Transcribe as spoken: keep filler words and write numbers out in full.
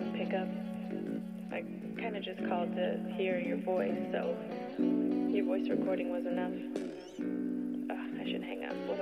didn't pick up. I kind of just called to hear your voice, so your voice recording was enough. Ugh, I should hang up. What